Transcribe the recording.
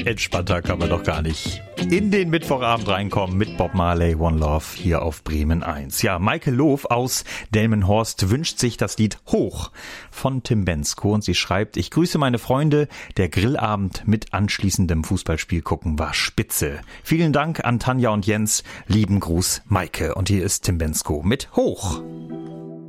Entspannter kann man doch gar nicht in den Mittwochabend reinkommen mit Bob Marley, One Love hier auf Bremen 1. Ja, Maike Loof aus Delmenhorst wünscht sich das Lied Hoch von Tim Bendzko und sie schreibt: Ich grüße meine Freunde, der Grillabend mit anschließendem Fußballspiel gucken war spitze. Vielen Dank an Tanja und Jens, lieben Gruß Maike. Und hier ist Tim Bendzko mit Hoch.